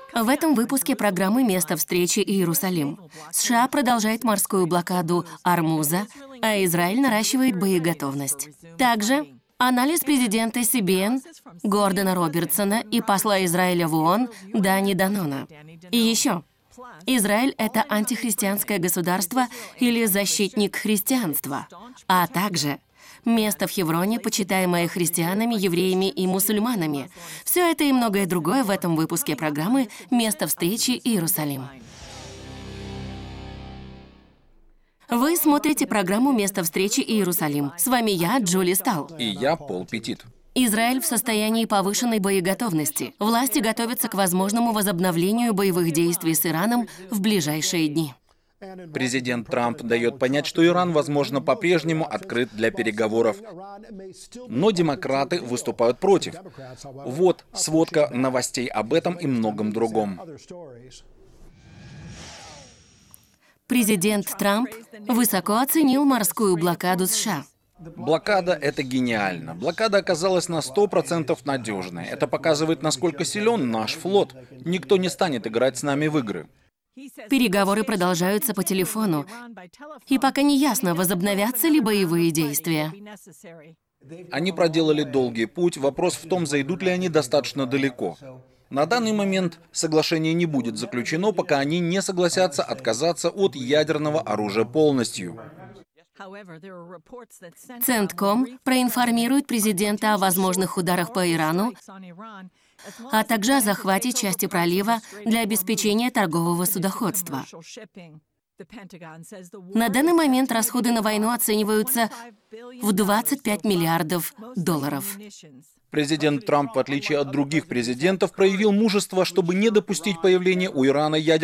В этом выпуске программы «Место встречи Иерусалим». США продолжает морскую блокаду Ормуза, а Израиль наращивает боеготовность. Также анализ президента CBN Гордона Робертсона и посла Израиля в ООН Дани Данона. И еще. Израиль — это антихристианское государство или защитник христианства, а также место в Хевроне, почитаемое христианами, евреями и мусульманами. Все это и многое другое в этом выпуске программы «Место встречи Иерусалим». Вы смотрите программу «Место встречи Иерусалим». С вами я, Джули Стал. И я, Пол Петит. Израиль в состоянии повышенной боеготовности. Власти готовятся к возможному возобновлению боевых действий с Ираном в ближайшие дни. Президент Трамп дает понять, что Иран, возможно, по-прежнему открыт для переговоров. Но демократы выступают против. Вот сводка новостей об этом и многом другом. Президент Трамп высоко оценил морскую блокаду США. Блокада — это гениально. Блокада оказалась на 100% надежной. Это показывает, насколько силен наш флот. Никто не станет играть с нами в игры. Переговоры продолжаются по телефону, и пока не ясно, возобновятся ли боевые действия. Они проделали долгий путь, вопрос в том, зайдут ли они достаточно далеко. На данный момент соглашение не будет заключено, пока они не согласятся отказаться от ядерного оружия полностью. Центком проинформирует президента о возможных ударах по Ирану, а также о захвате части пролива для обеспечения торгового судоходства. На данный момент расходы на войну оцениваются в $25 миллиардов. Президент Трамп, в отличие от других президентов, проявил мужество, чтобы не допустить появления у Ирана ядерного